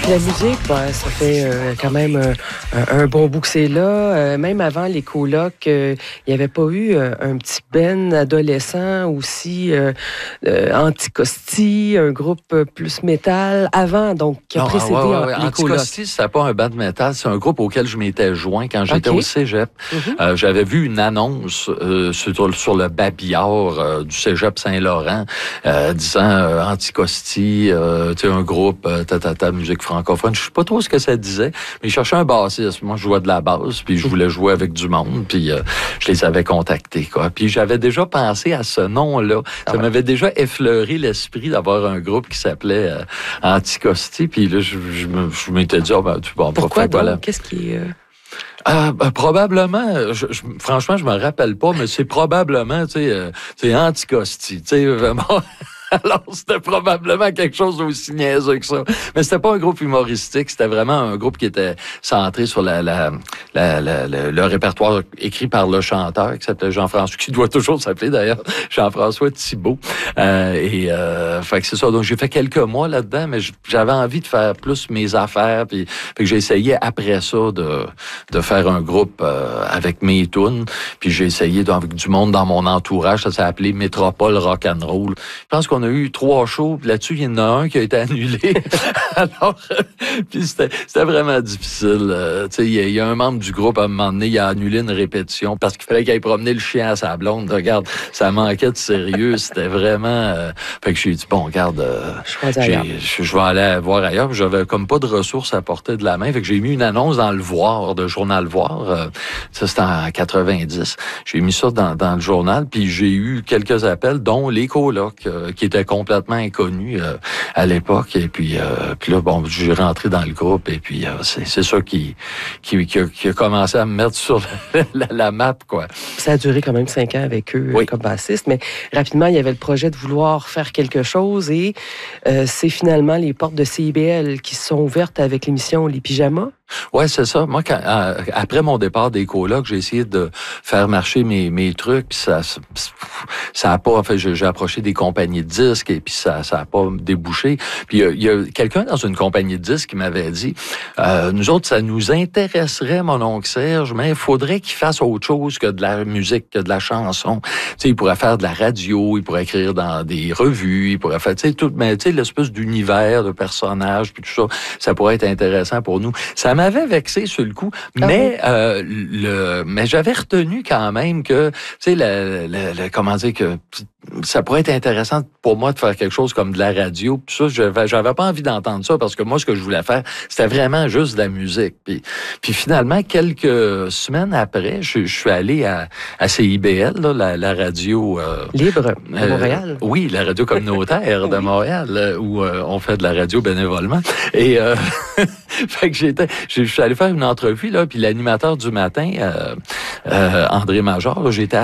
Puis la musique, ben, ça fait quand même un bon bout que c'est là. Même avant les colocs, il n'y avait pas eu un petit ben adolescent aussi, Anticosti, un groupe plus métal, avant, donc, qui a précédé les colocs. Anticosti, c'était pas un band de métal, c'est un groupe auquel je m'étais joint quand j'étais au cégep. J'avais vu une annonce sur le babillard du cégep Saint-Laurent disant Anticosti, un groupe musique francophone. Je sais pas trop ce que ça disait, mais je cherchais un bassiste. Moi, je jouais de la basse, puis je voulais jouer avec du monde, puis je les avais contactés, quoi. Puis j'avais déjà pensé à ce nom-là. Ça m'avait déjà effleuré l'esprit d'avoir un groupe qui s'appelait Anticosti, puis là, je m'étais dit, pourquoi donc? Voilà. Qu'est-ce qui est... probablement, franchement, je me rappelle pas, mais c'est probablement, c'est Anticosti, vraiment... Alors, c'était probablement quelque chose d'aussi niaiseux que ça. Mais c'était pas un groupe humoristique, c'était vraiment un groupe qui était centré sur le répertoire écrit par le chanteur qui s'appelait Jean-François, qui doit toujours s'appeler d'ailleurs Jean-François Thibault. Fait que c'est ça. Donc, j'ai fait quelques mois là-dedans, mais j'avais envie de faire plus mes affaires, puis que j'ai essayé après ça de faire un groupe avec mes tunes, puis j'ai essayé avec du monde dans mon entourage, ça s'est appelé Métropole Rock'n'Roll. Je pense qu'on a eu 3 shows, puis là-dessus, il y en a un qui a été annulé. Alors, puis c'était vraiment difficile. Il y a un membre du groupe, à un moment donné, il a annulé une répétition parce qu'il fallait qu'il aille promener le chien à sa blonde. Regarde, ça manquait de sérieux. C'était vraiment... Fait que j'ai dit, bon, regarde, je vais aller voir ailleurs. J'avais comme pas de ressources à porter de la main. Fait que j'ai mis une annonce dans le Voir, de Journal Voir. Ça, c'était en 90. J'ai mis ça dans le journal, puis j'ai eu quelques appels, dont les colocs, qui était complètement inconnu à l'époque. Et puis là, bon, j'ai rentré dans le groupe et puis c'est ça qui a commencé à me mettre sur la map, quoi. Ça a duré quand même 5 ans avec eux comme bassiste, mais rapidement, il y avait le projet de vouloir faire quelque chose et c'est finalement les portes de CIBL qui se sont ouvertes avec l'émission Les Pyjamas. Ouais, c'est ça. Moi, après mon départ des colocs, j'ai essayé de faire marcher mes trucs, puis ça a pas... En fait, j'ai approché des compagnies de disques et puis ça a pas débouché. Puis il y a quelqu'un dans une compagnie de disques qui m'avait dit nous autres, ça nous intéresserait, mon oncle Serge, mais il faudrait qu'il fasse autre chose que de la musique, que de la chanson. Tu sais, il pourrait faire de la radio, il pourrait écrire dans des revues, il pourrait faire, tu sais, tout, mais tu sais, l'espèce d'univers de personnages, puis tout ça, ça pourrait être intéressant pour nous. Ça m'avait vexé sur le coup, mais mais j'avais retenu quand même que, tu sais, comment dire, que ça pourrait être intéressant pour moi de faire quelque chose comme de la radio. Puis ça, j'avais pas envie d'entendre ça parce que moi, ce que je voulais faire, c'était vraiment juste de la musique. Puis finalement, quelques semaines après, je suis allé à CIBL, là, la radio... Libre de Montréal. Oui, la radio communautaire de Montréal, où on fait de la radio bénévolement. Et fait que je suis allé faire une entrevue, là, puis l'animateur du matin, André Major, là, j'étais